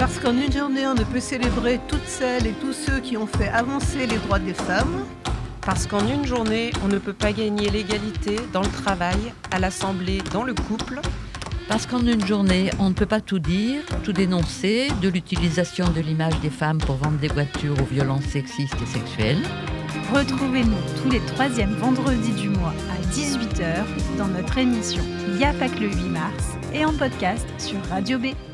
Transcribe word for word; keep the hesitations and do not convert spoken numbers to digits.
Parce qu'en une journée, on ne peut célébrer toutes celles et tous ceux qui ont fait avancer les droits des femmes. Parce qu'en une journée, on ne peut pas gagner l'égalité dans le travail, à l'Assemblée, dans le couple. Parce qu'en une journée, on ne peut pas tout dire, tout dénoncer, de l'utilisation de l'image des femmes pour vendre des voitures aux violences sexistes et sexuelles. Retrouvez-nous tous les troisièmes vendredis du mois à dix-huit heures dans notre émission Y'a pas que le huit mars et en podcast sur Radio B.